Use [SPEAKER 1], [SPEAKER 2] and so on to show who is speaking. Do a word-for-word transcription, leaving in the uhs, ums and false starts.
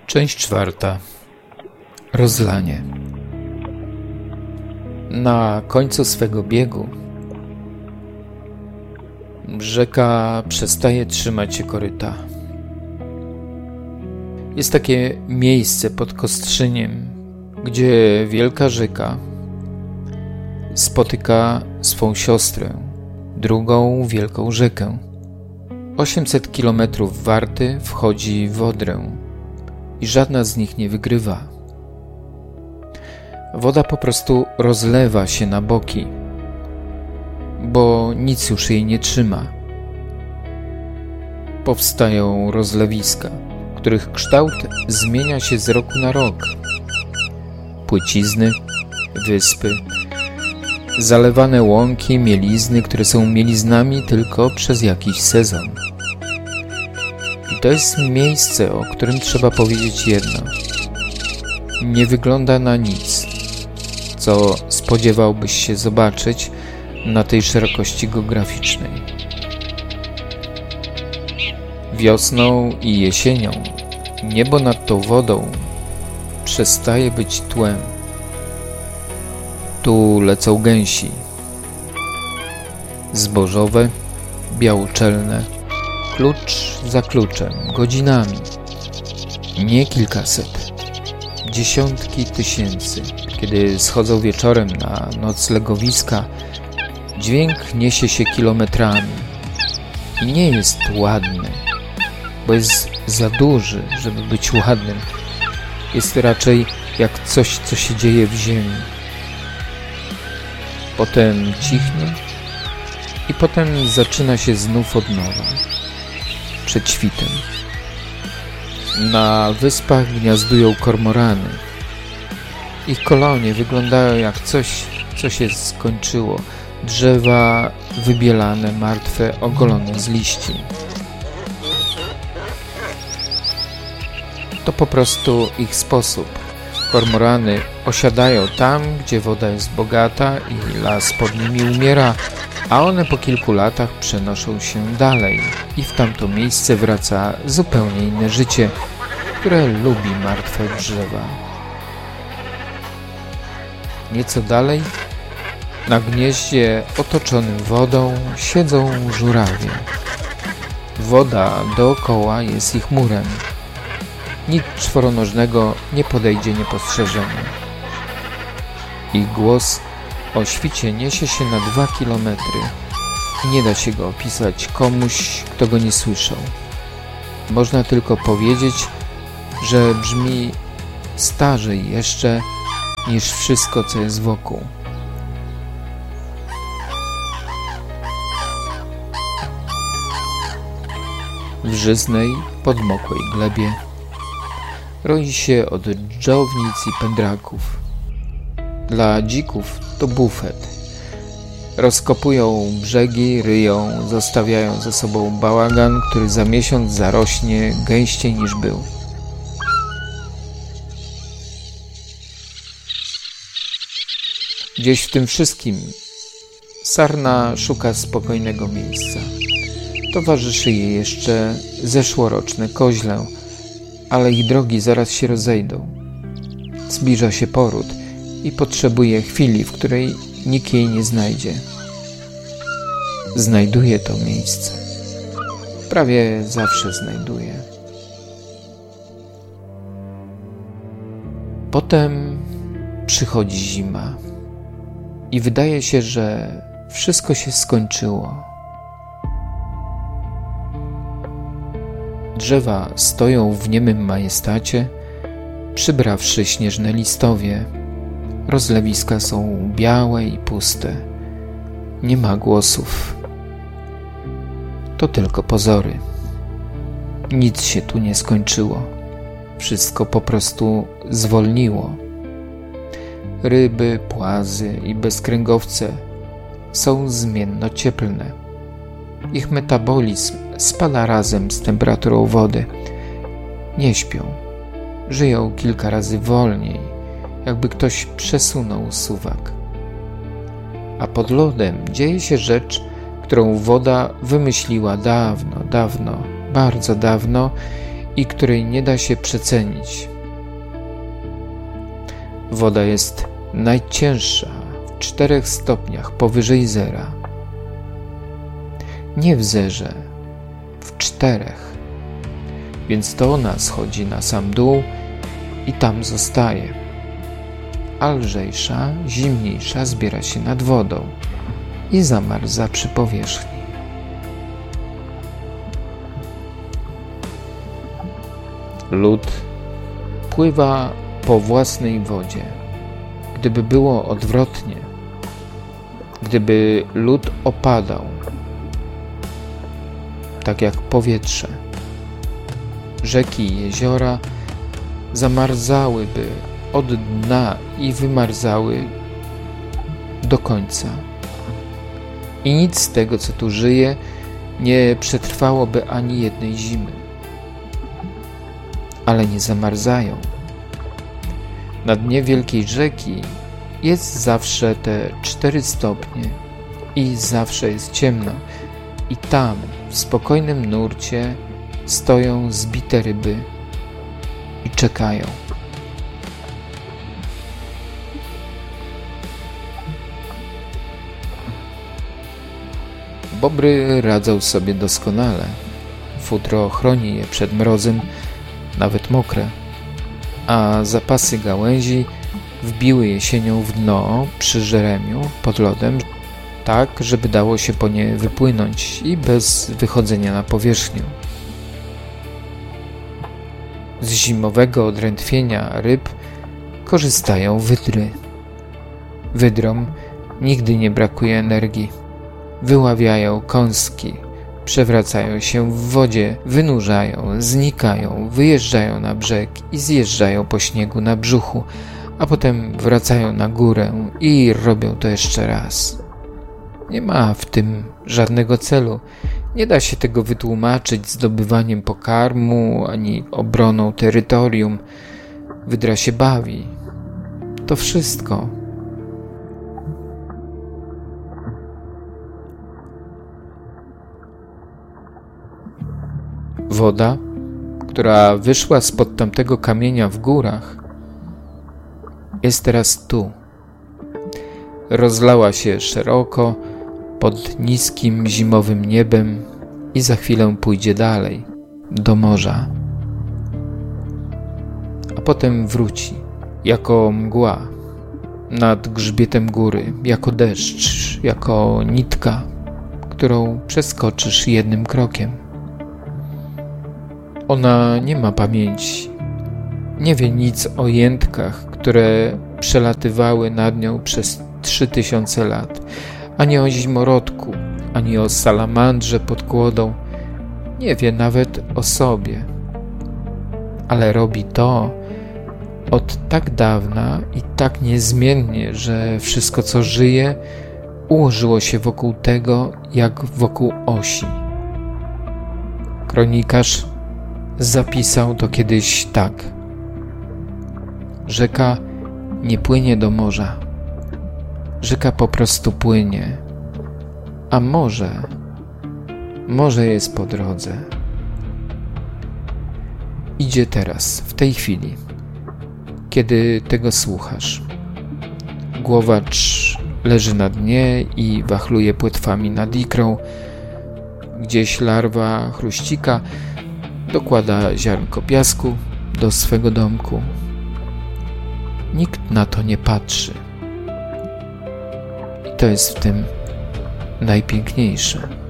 [SPEAKER 1] Część czwarta. Rozlanie. Na końcu swego biegu rzeka przestaje trzymać się koryta. Jest takie miejsce pod Kostrzyniem, gdzie wielka rzeka spotyka swą siostrę, drugą wielką rzekę. osiemset kilometrów warty wchodzi w Odrę i żadna z nich nie wygrywa. Woda po prostu rozlewa się na boki, bo nic już jej nie trzyma. Powstają rozlewiska, których kształt zmienia się z roku na rok. Płycizny, wyspy, zalewane łąki, mielizny, które są mieliznami tylko przez jakiś sezon. I to jest miejsce, o którym trzeba powiedzieć jedno. Nie wygląda na nic, co spodziewałbyś się zobaczyć na tej szerokości geograficznej. Wiosną i jesienią niebo nad tą wodą przestaje być tłem. Tu lecą gęsi, zbożowe, białoczelne, klucz za kluczem, godzinami, nie kilkaset, dziesiątki tysięcy. Kiedy schodzą wieczorem na noclegowiska, dźwięk niesie się kilometrami i nie jest ładny, bo jest za duży, żeby być ładnym. Jest raczej jak coś, co się dzieje w ziemi. Potem cichnie i potem zaczyna się znów od nowa, przed świtem. Na wyspach gniazdują kormorany. Ich kolonie wyglądają jak coś, co się skończyło. Drzewa wybielane, martwe, ogolone z liści. To po prostu ich sposób. Kormorany osiadają tam, gdzie woda jest bogata i las pod nimi umiera, a one po kilku latach przenoszą się dalej i w tamto miejsce wraca zupełnie inne życie, które lubi martwe drzewa. Nieco dalej, na gnieździe otoczonym wodą, siedzą żurawie. Woda dookoła jest ich murem. Nikt czworonożnego nie podejdzie niepostrzeżony. Ich głos o świcie niesie się na dwa kilometry i nie da się go opisać komuś, kto go nie słyszał. Można tylko powiedzieć, że brzmi starzej jeszcze niż wszystko, co jest wokół. W żyznej, podmokłej glebie roi się od dżdżownic i pędraków. Dla dzików to bufet. Rozkopują brzegi, ryją, zostawiają za sobą bałagan, który za miesiąc zarośnie gęściej niż był. Gdzieś w tym wszystkim sarna szuka spokojnego miejsca. Towarzyszy jej jeszcze zeszłoroczne koźle, ale ich drogi zaraz się rozejdą. Zbliża się poród i potrzebuje chwili, w której nikt jej nie znajdzie. Znajduje to miejsce. Prawie zawsze znajduje. Potem przychodzi zima i wydaje się, że wszystko się skończyło. Drzewa stoją w niemym majestacie, przybrawszy śnieżne listowie. Rozlewiska są białe i puste. Nie ma głosów. To tylko pozory. Nic się tu nie skończyło. Wszystko po prostu zwolniło. Ryby, płazy i bezkręgowce są zmiennocieplne. Ich metabolizm spada razem z temperaturą wody. Nie śpią. Żyją kilka razy wolniej, jakby ktoś przesunął suwak. A pod lodem dzieje się rzecz, którą woda wymyśliła dawno, dawno, bardzo dawno i której nie da się przecenić. Woda jest najcięższa w czterech stopniach powyżej zera. Nie w zerze, w czterech. Więc to ona schodzi na sam dół i tam zostaje. A lżejsza, zimniejsza zbiera się nad wodą i zamarza przy powierzchni. Lód pływa po własnej wodzie. Gdyby było odwrotnie, gdyby lód opadał, tak jak powietrze, rzeki i jeziora zamarzałyby od dna i wymarzały do końca. I nic z tego, co tu żyje, nie przetrwałoby ani jednej zimy. Ale nie zamarzają. Na dnie wielkiej rzeki jest zawsze te cztery stopnie i zawsze jest ciemno. I tam, w spokojnym nurcie, stoją zbite ryby i czekają. Bobry radzą sobie doskonale. Futro chroni je przed mrozem, nawet mokre, a zapasy gałęzi wbiły jesienią w dno przy Żeremiu pod lodem, tak, żeby dało się po nie wypłynąć i bez wychodzenia na powierzchnię. Z zimowego odrętwienia ryb korzystają wydry. Wydrom nigdy nie brakuje energii. Wyławiają kąski, przewracają się w wodzie, wynurzają, znikają, wyjeżdżają na brzeg i zjeżdżają po śniegu na brzuchu, a potem wracają na górę i robią to jeszcze raz. Nie ma w tym żadnego celu. Nie da się tego wytłumaczyć zdobywaniem pokarmu ani obroną terytorium. Wydra się bawi. To wszystko. Woda, która wyszła spod tamtego kamienia w górach, jest teraz tu. Rozlała się szeroko pod niskim zimowym niebem i za chwilę pójdzie dalej, do morza. A potem wróci, jako mgła, nad grzbietem góry, jako deszcz, jako nitka, którą przeskoczysz jednym krokiem. Ona nie ma pamięci, nie wie nic o jętkach, które przelatywały nad nią przez trzy tysiące lat, ani o zimorodku, ani o salamandrze pod kłodą, nie wie nawet o sobie. Ale robi to od tak dawna i tak niezmiennie, że wszystko, co żyje, ułożyło się wokół tego, jak wokół osi. Kronikarz zapisał to kiedyś tak. Rzeka nie płynie do morza. Rzeka po prostu płynie. A morze, morze jest po drodze. Idzie teraz, w tej chwili, kiedy tego słuchasz. Głowacz leży na dnie i wachluje płetwami nad ikrą. Gdzieś larwa chruścika dokłada ziarnko piasku do swego domku. Nikt na to nie patrzy. I to jest w tym najpiękniejsze.